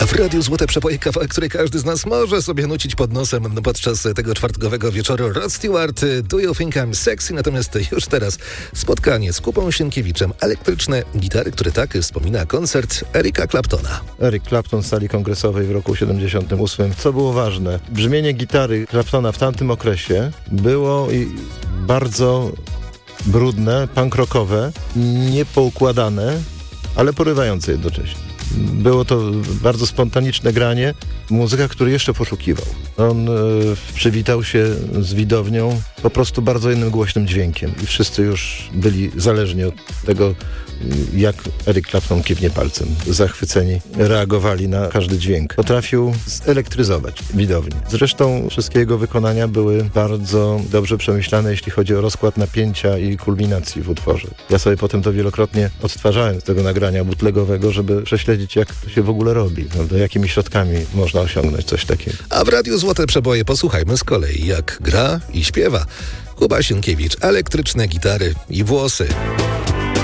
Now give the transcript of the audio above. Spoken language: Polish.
W Radiu Złote Przeboje kawałek, który każdy z nas może sobie nucić pod nosem podczas tego czwartkowego wieczoru. Rod Stewart, Do You Think I'm Sexy? Natomiast już teraz spotkanie z Kubą Sienkiewiczem. Elektryczne gitary, które tak wspomina koncert Erika Claptona. Eric Clapton w sali kongresowej w roku 78. Co było ważne? Brzmienie gitary Claptona w tamtym okresie było bardzo brudne, punk rockowe, niepoukładane, ale porywające jednocześnie. Było to bardzo spontaniczne granie, muzyka, który jeszcze poszukiwał. On przywitał się z widownią po prostu bardzo jednym głośnym dźwiękiem i wszyscy już byli zależni od tego, jak Eric Clapton kiwnie palcem. Zachwyceni reagowali na każdy dźwięk. Potrafił zelektryzować widownię. Zresztą wszystkie jego wykonania były bardzo dobrze przemyślane, jeśli chodzi o rozkład napięcia i kulminacji w utworze. Ja sobie potem to wielokrotnie odtwarzałem z tego nagrania bootlegowego, żeby prześledzić, jak to się w ogóle robi, prawda? Jakimi środkami można osiągnąć coś takiego. A w Radiu Złote Przeboje posłuchajmy z kolei, jak gra i śpiewa Kuba Sienkiewicz. Elektryczne gitary i włosy.